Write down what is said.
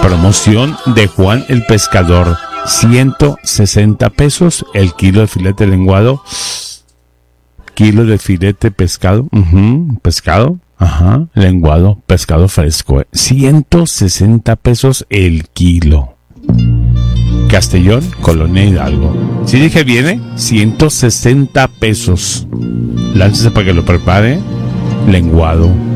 Promoción de Juan el Pescador. 160 pesos el kilo de filete lenguado. Kilo de filete pescado. Pescado. Ajá. Lenguado. Pescado fresco. 160 pesos el kilo. Castellón, Colonia Hidalgo. Si dije bien, 160 pesos. Láncese para que lo prepare. Lenguado.